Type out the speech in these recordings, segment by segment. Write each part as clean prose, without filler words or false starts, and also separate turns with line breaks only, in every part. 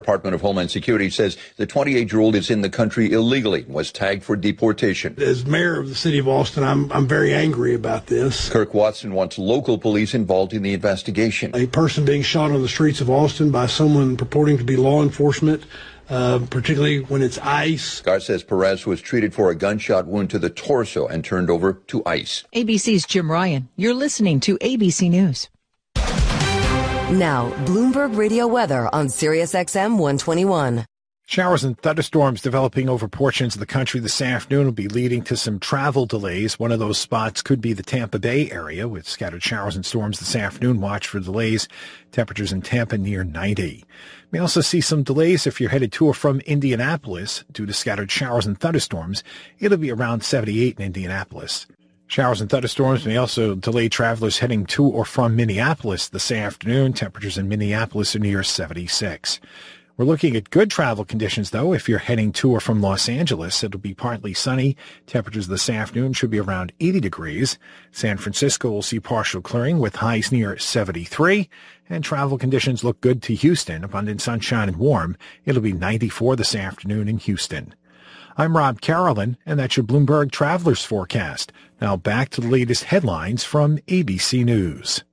Department of Homeland Security says the 28-year-old is in the country illegally, was tagged for deportation.
As mayor of the city of Austin, I'm very angry about this.
Kirk Watson wants local police involved in the investigation.
A person being shot on the streets of Austin by someone purporting to be law enforcement, particularly when it's ICE.
Gar says Perez was treated for a gunshot wound to the torso and turned over to ICE.
ABC's Jim Ryan. You're listening to ABC News.
Now, Bloomberg Radio weather on Sirius XM 121.
Showers and thunderstorms developing over portions of the country this afternoon will be leading to some travel delays. One of those spots could be the Tampa Bay area with scattered showers and storms this afternoon. Watch for delays. Temperatures in Tampa near 90. May also see some delays if you're headed to or from Indianapolis due to scattered showers and thunderstorms. It'll be around 78 in Indianapolis. Showers and thunderstorms may also delay travelers heading to or from Minneapolis this afternoon. Temperatures in Minneapolis are near 76. We're looking at good travel conditions, though. If you're heading to or from Los Angeles, it'll be partly sunny. Temperatures this afternoon should be around 80 degrees. San Francisco will see partial clearing with highs near 73. And travel conditions look good to Houston. Abundant sunshine and warm. It'll be 94 this afternoon in Houston. I'm Rob Carolyn, and that's your Bloomberg Travelers Forecast. Now back to the latest headlines from ABC News.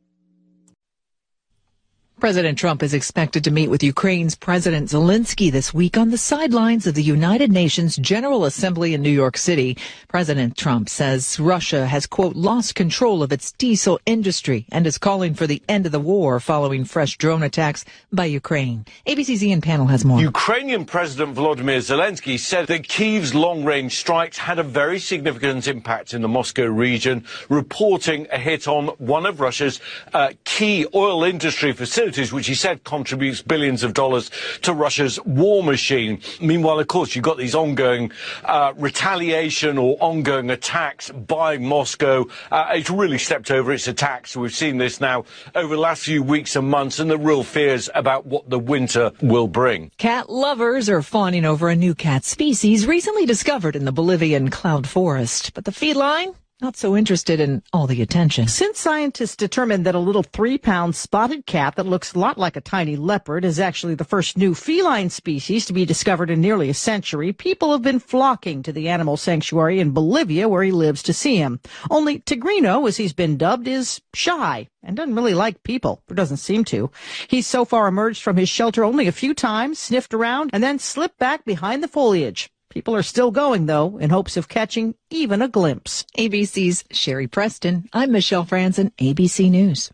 President Trump is expected to meet with Ukraine's President Zelensky this week on the sidelines of the United Nations General Assembly in New York City. President Trump says Russia has, quote, lost control of its diesel industry and is calling for the end of the war following fresh drone attacks by Ukraine. ABC's Ian Pannell has more.
Ukrainian President Volodymyr Zelensky said that Kyiv's long-range strikes had a very significant impact in the Moscow region, reporting a hit on one of Russia's key oil industry facilities, which he said contributes billions of dollars to Russia's war machine. Meanwhile, of course, you've got these ongoing retaliation or ongoing attacks by Moscow. It's really stepped over its attacks. We've seen this now over the last few weeks and months, and the real fears about what the winter will bring.
Cat lovers are fawning over a new cat species recently discovered in the Bolivian cloud forest. But the feline, not so interested in all the attention.
Since scientists determined that a little 3-pound spotted cat that looks a lot like a tiny leopard is actually the first new feline species to be discovered in nearly a century, people have been flocking to the animal sanctuary in Bolivia where he lives to see him. Only Tigrino, as he's been dubbed, is shy and doesn't really like people, or doesn't seem to. He's so far emerged from his shelter only a few times, sniffed around, and then slipped back behind the foliage. People are still going, though, in hopes of catching even a glimpse.
ABC's Sherry Preston. I'm Michelle Franzen, ABC News.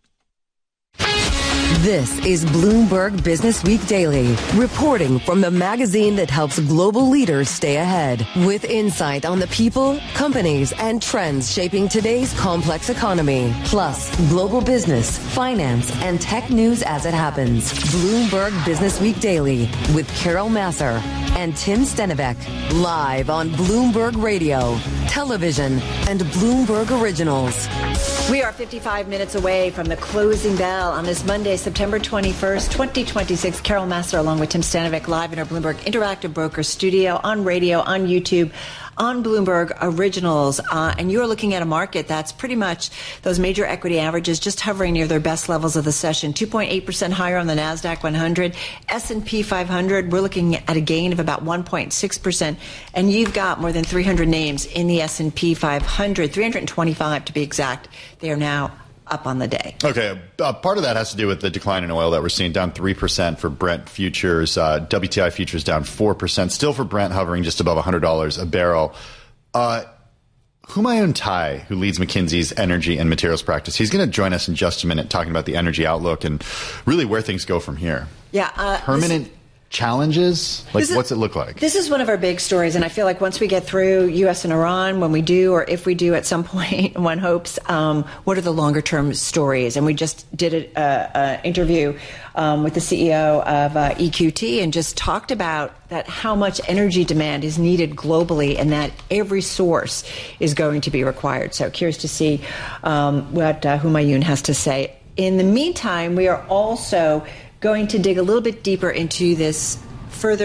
This is Bloomberg Business Week Daily, reporting from the magazine that helps global leaders stay ahead, with insight on the people, companies, and trends shaping today's complex economy, plus global business, finance, and tech news as it happens. Bloomberg Business Week Daily with Carol Massar and Tim Stenivek, live on Bloomberg Radio, television, and Bloomberg Originals.
We are 55 minutes away from the closing bell on this Monday, September 21st, 2026. Carol Massar along with Tim Stenivek live in our Bloomberg Interactive Broker studio, on radio, on YouTube, on Bloomberg Originals. And you're looking at a market that's pretty much those major equity averages just hovering near their best levels of the session. 2.8% higher on the NASDAQ 100. S&P 500, we're looking at a gain of about 1.6%. And you've got more than 300 names in the S&P 500, 325 to be exact. They are now up on the day.
Okay, part of that has to do with the decline in oil that we're seeing, down 3% for Brent futures, WTI futures down 4%, still for Brent hovering just above $100 a barrel. Humayun Tai, who leads McKinsey's energy and materials practice, he's going to join us in just a minute talking about the energy outlook and really where things go from here.
Yeah.
Permanent challenges? What's it look like?
This is one of our big stories, and I feel like once we get through U.S. and Iran, when we do, or if we do at some point, one hopes, what are the longer-term stories? And we just did an interview with the CEO of EQT and just talked about that how much energy demand is needed globally and that every source is going to be required. So curious to see what Humayun has to say. In the meantime, we are also going to dig a little bit deeper into this further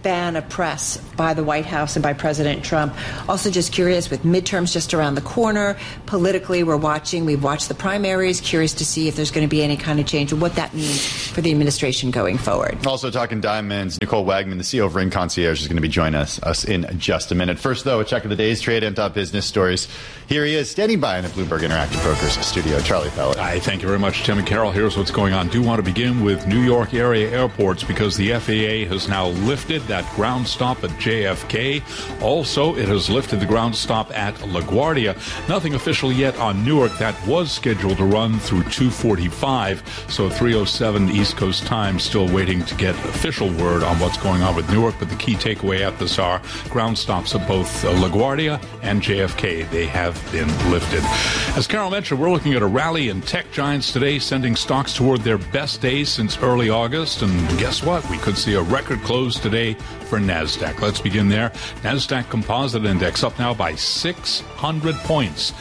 ban of press by the White House and by President Trump. Also just curious, with midterms just around the corner, politically we've watched the primaries, curious to see if there's going to be any kind of change and what that means for the administration going forward.
Also talking diamonds, Nicole Wagman, the CEO of Ring Concierge, is going to be joining us in just a minute. First, though, a check of the day's trade and top business stories. Here he is, standing by in the Bloomberg Interactive Brokers studio, Charlie Pellet.
Hi, thank you very much, Tim and Carol. Here's what's going on. Do want to begin with New York area airports because the FAA has now lifted that ground stop at JFK. Also, it has lifted the ground stop at LaGuardia. Nothing official yet on Newark. That was scheduled to run through 2:45, so 3:07 East Coast time. Still waiting to get official word on what's going on with Newark, but the key takeaway at this are ground stops at both LaGuardia and JFK. They have been lifted. As Carol mentioned, we're looking at a rally in tech giants today, sending stocks toward their best days since early August. And guess what? We could see a record close today for NASDAQ. Let's begin there. NASDAQ Composite Index up now by 600 points.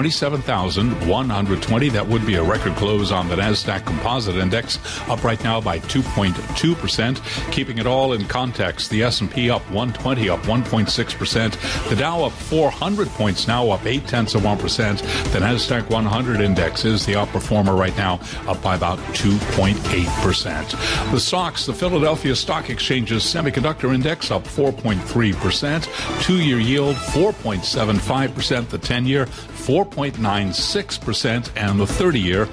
27,120. That would be a record close on the NASDAQ Composite Index, up right now by 2.2%. Keeping it all in context, the S&P up 120, up 1.6%. The Dow up 400 points, now up 0.8%. The NASDAQ 100 Index is the outperformer right now, up by about 2.8%. The SOX, the Philadelphia Stock Exchange's Semiconductor Index, up 4.3%. Two-year yield, 4.75%. The 10-year, 4.96%, and the 30-year,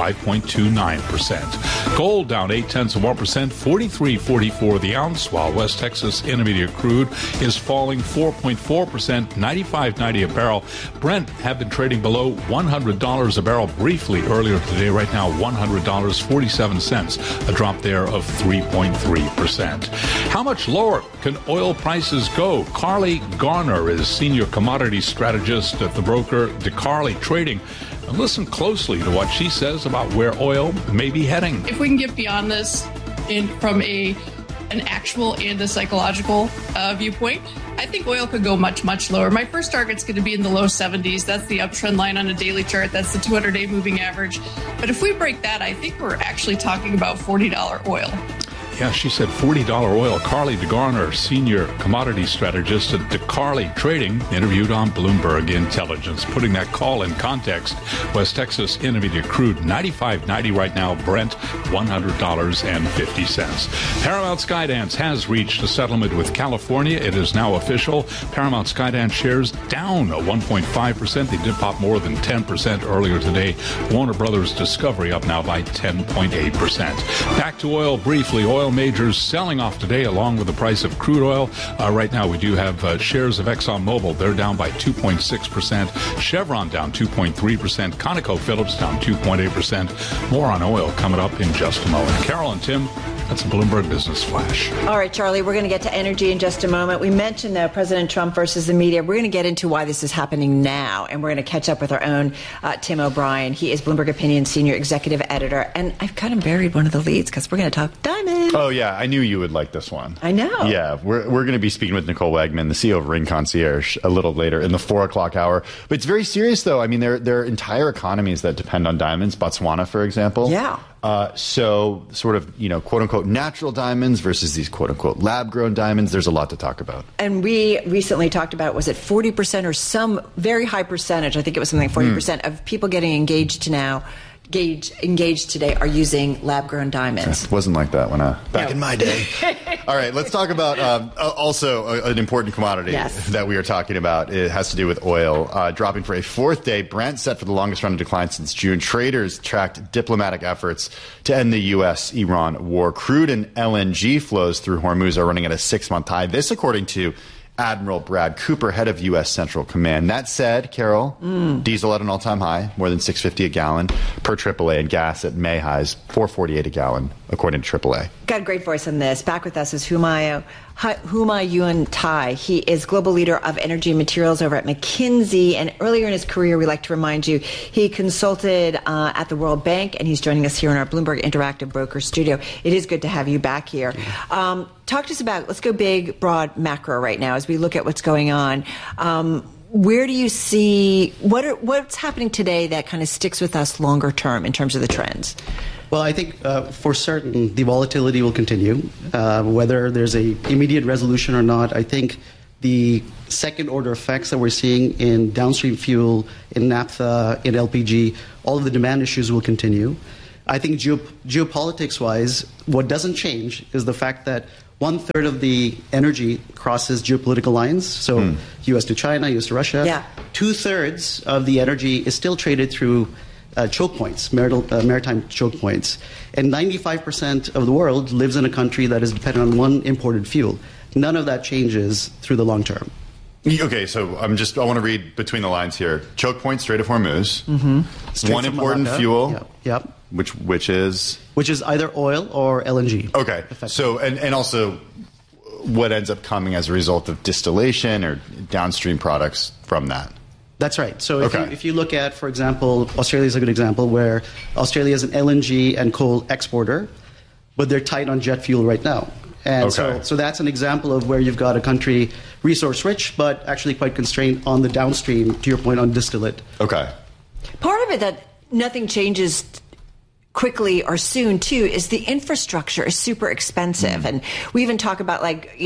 5.29%. Gold down 0.8%, 43.44 the ounce, while West Texas Intermediate crude is falling 4.4%, 95.90 a barrel. Brent have been trading below $100 a barrel briefly earlier today. Right now, $100.47, a drop there of 3.3%. How much lower can oil prices go? Carly Garner is senior commodity strategist at the broker DeCarly Trading. And listen closely to what she says about where oil may be heading.
If we can get beyond this from an actual and a psychological viewpoint, I think oil could go much, much lower. My first target's going to be in the low 70s. That's the uptrend line on a daily chart. That's the 200-day moving average. But if we break that, I think we're actually talking about $40 oil.
Yeah, she said $40 oil. Carly DeGarner, senior commodity strategist at DeCarly Trading, interviewed on Bloomberg Intelligence. Putting that call in context, West Texas Intermediate crude, $95.90 right now. Brent, $100.50. Paramount Skydance has reached a settlement with California. It is now official. Paramount Skydance shares down 1.5%. They did pop more than 10% earlier today. Warner Brothers Discovery up now by 10.8%. Back to oil briefly. Oil majors selling off today along with the price of crude oil. Right now we do have shares of ExxonMobil. They're down by 2.6%. Chevron down 2.3%. ConocoPhillips down 2.8%. More on oil coming up in just a moment. Carol and Tim, that's a Bloomberg Business Flash.
All right, Charlie, we're going to get to energy in just a moment. We mentioned, though, President Trump versus the media. We're going to get into why this is happening now, and we're going to catch up with our own Tim O'Brien. He is Bloomberg Opinion Senior Executive Editor, and I've kind of buried one of the leads because we're going to talk diamonds.
Oh, yeah, I knew you would like this one.
I know.
Yeah, we're going to be speaking with Nicole Wagman, the CEO of Ring Concierge, a little later in the 4 o'clock hour. But it's very serious, though. I mean, there are entire economies that depend on diamonds. Botswana, for example.
Yeah.
So sort of, quote unquote, natural diamonds versus these quote unquote lab grown diamonds. There's a lot to talk about.
And we recently talked about, was it 40% or some very high percentage? I think it was something like 40% of people getting engaged today are using lab grown diamonds.
It wasn't like that back in my day. All right, let's talk about also an important commodity that we are talking about. It has to do with oil. Dropping for a fourth day, Brent set for the longest run of decline since June. Traders tracked diplomatic efforts to end the U.S.-Iran war. Crude and LNG flows through Hormuz are running at a 6-month high. This, according to Admiral Brad Cooper, head of U.S. Central Command. That said, Carol, diesel at an all-time high, more than $6.50 a gallon per AAA, and gas at May highs, $4.48 a gallon, according to AAA.
Got a great voice on this. Back with us is Humayun Tai. He is global leader of energy and materials over at McKinsey. And earlier in his career, we like to remind you, he consulted at the World Bank, and he's joining us here in our Bloomberg Interactive Broker studio. It is good to have you back here. Talk to us about, let's go big, broad, macro right now as we look at what's going on. Where do you see, what's happening today that kind of sticks with us longer term in terms of the trends?
Well, I think for certain the volatility will continue. Whether there's a immediate resolution or not, I think the second order effects that we're seeing in downstream fuel, in naphtha, in LPG, all of the demand issues will continue. I think geopolitics-wise, what doesn't change is the fact that 1/3 of the energy crosses geopolitical lines, so U.S. to China, U.S. to Russia.
Yeah.
2/3 of the energy is still traded through choke points, maritime choke points. And 95% of the world lives in a country that is dependent on one imported fuel. None of that changes through the long term.
Okay, so I want to read between the lines here. Choke point, Strait of Hormuz. One important fuel.
Yep.
Which is
either oil or LNG.
Okay. So and also what ends up coming as a result of distillation or downstream products from that.
That's right. So if you look at, for example, Australia is a good example where Australia is an LNG and coal exporter, but they're tight on jet fuel right now. And so that's an example of where you've got a country resource rich, but actually quite constrained on the downstream, to your point, on distillate.
Okay.
Part of it that nothing changes quickly or soon too is the infrastructure is super expensive. And we even talk about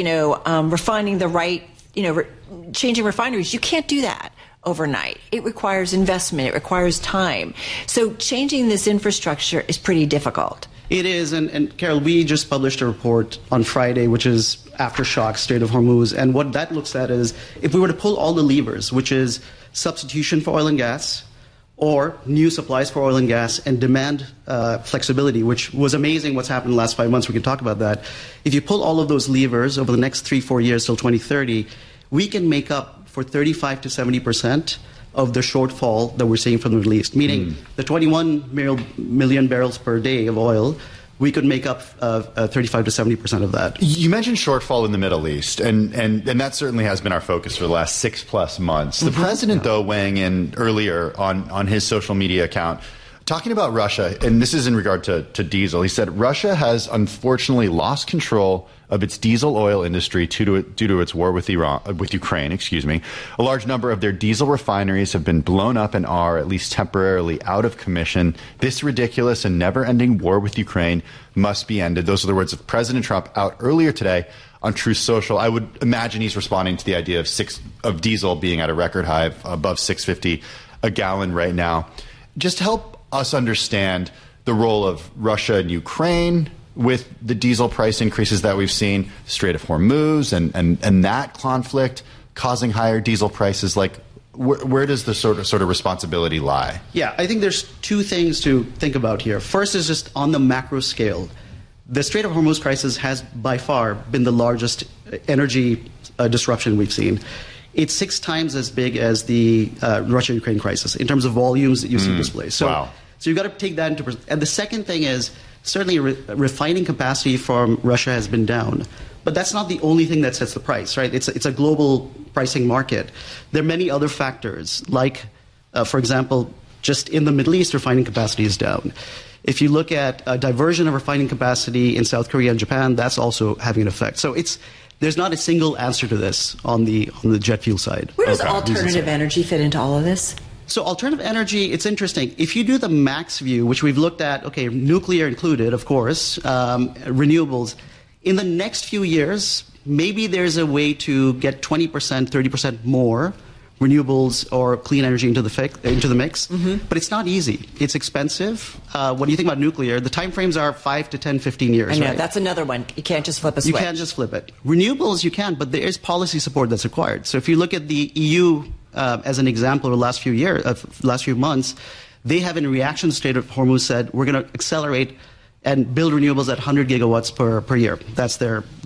refining the right, changing refineries. You can't do that overnight. It requires investment. It requires time. So changing this infrastructure is pretty difficult.
It is, and Carol, we just published a report on Friday, which is Aftershock, Strait of Hormuz, and what that looks at is if we were to pull all the levers, which is substitution for oil and gas, or new supplies for oil and gas, and demand flexibility, which was amazing what's happened in the last 5 months, we can talk about that. If you pull all of those levers over the next 3-4 years till 2030, we can make up for 35 to 70% of the shortfall that we're seeing from the Middle East, meaning the 21 million barrels per day of oil, we could make up 35 to 70% of that.
You mentioned shortfall in the Middle East, and that certainly has been our focus for the last 6+ months. The president, though, weighing in earlier on his social media account, talking about Russia, and this is in regard to diesel, he said, Russia has unfortunately lost control of its diesel oil industry due to its war with Ukraine. A large number of their diesel refineries have been blown up and are, at least temporarily, out of commission. This ridiculous and never-ending war with Ukraine must be ended. Those are the words of President Trump out earlier today on Truth Social. I would imagine he's responding to the idea of diesel being at a record high of above $6.50 a gallon right now. Just help us understand the role of Russia and Ukraine with the diesel price increases that we've seen, Strait of Hormuz and that conflict causing higher diesel prices. Like, where does the sort of responsibility lie?
Yeah, I think there's two things to think about here. First is just on the macro scale. The Strait of Hormuz crisis has by far been the largest energy disruption we've seen. It's 6 times as big as the Russia-Ukraine crisis in terms of volumes that you see displayed. So you've got to take that into perspective. And the second thing is, certainly refining capacity from Russia has been down. But that's not the only thing that sets the price, right? It's a global pricing market. There are many other factors, like, for example, just in the Middle East, refining capacity is down. If you look at diversion of refining capacity in South Korea and Japan, that's also having an effect. So there's not a single answer to this on the jet fuel side.
Where does alternative energy fit into all of this?
So alternative energy, it's interesting. If you do the max view, which we've looked at, nuclear included, of course, renewables, in the next few years, maybe there's a way to get 20%, 30% more renewables or clean energy into the mix. But it's not easy. It's expensive. When you think about nuclear, the time frames are 5 to 10, 15 years.
I know,
right?
that's another one. You can't just flip a switch.
You can't just flip it. Renewables, you can, but there is policy support that's required. So if you look at the EU as an example, of the last few months, they have, in reaction to Strait of Hormuz, said we're going to accelerate and build renewables at 100 gigawatts per year. That's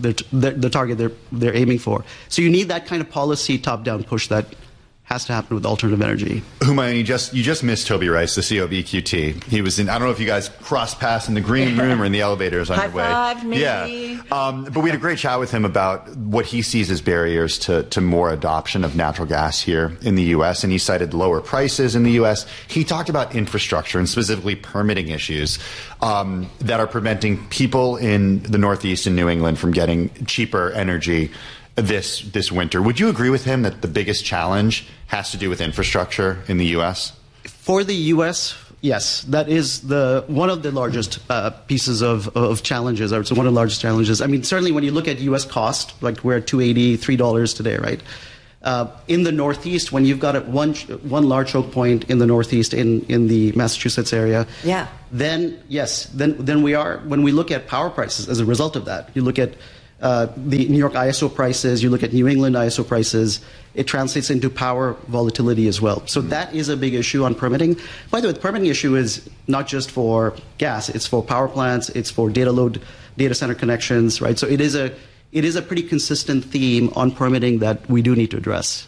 the target they're aiming for. So you need that kind of policy top-down push that has to happen with alternative energy.
Humayun, you just missed Toby Rice, the CEO of EQT. He was in, I don't know if you guys crossed paths in the green room or in the elevators on your way.
High-fived me.
Yeah. But we had a great chat with him about what he sees as barriers to more adoption of natural gas here in the U.S., and he cited lower prices in the U.S. He talked about infrastructure and specifically permitting issues that are preventing people in the Northeast and New England from getting cheaper energy this winter. Would you agree with him that the biggest challenge has to do with infrastructure in the U.S.?
For the U.S., Yes, that is one of the largest pieces of challenges, or it's one of the largest challenges. I mean, certainly when you look at U.S. cost, like we're at $283 today, right? In the Northeast, when you've got one large choke point in the Northeast, in the Massachusetts area, then when we look at power prices as a result of that, you look at the New York ISO prices, you look at New England ISO prices, it translates into power volatility as well. So that is a big issue on permitting. By the way, the permitting issue is not just for gas, it's for power plants, it's for data center connections, right? So it is a pretty consistent theme on permitting that we do need to address.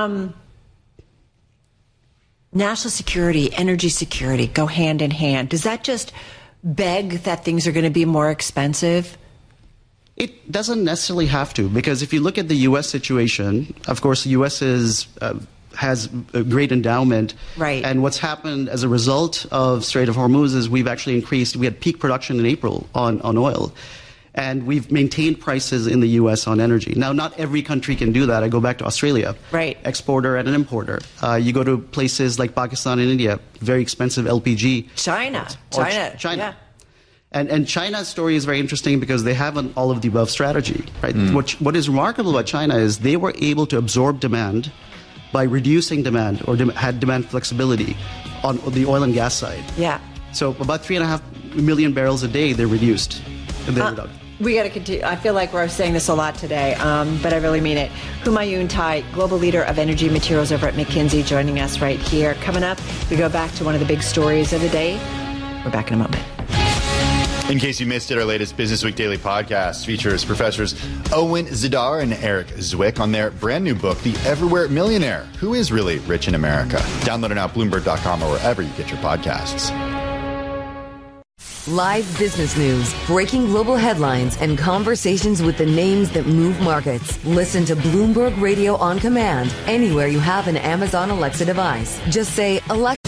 National security, energy security go hand in hand. Does that just beg that things are going to be more expensive?
It doesn't necessarily have to, because if you look at the U.S. situation, of course, the U.S. has a great endowment.
Right.
And what's happened as a result of Strait of Hormuz is we had peak production in April on oil. And we've maintained prices in the U.S. on energy. Now, not every country can do that. I go back to Australia.
Right.
Exporter and an importer. You go to places like Pakistan and India, very expensive LPG.
China.
Yeah. And China's story is very interesting because they have an all-of-the-above strategy. Right? What is remarkable about China is they were able to absorb demand by reducing demand, or had demand flexibility on the oil and gas side.
Yeah.
So about 3.5 million barrels a day they reduced.
We got to continue. I feel like we're saying this a lot today, but I really mean it. Humayun Tai, Global Leader of Energy Materials over at McKinsey, joining us right here. Coming up, we go back to one of the big stories of the day. We're back in a moment.
In case you missed it, our latest Business Week Daily podcast features Professors Owen Zidar and Eric Zwick on their brand new book, The Everywhere Millionaire: Who is Really Rich in America? Download it now at Bloomberg.com or wherever you get your podcasts.
Live business news, breaking global headlines, and conversations with the names that move markets. Listen to Bloomberg Radio on Command anywhere you have an Amazon Alexa device. Just say, Alexa,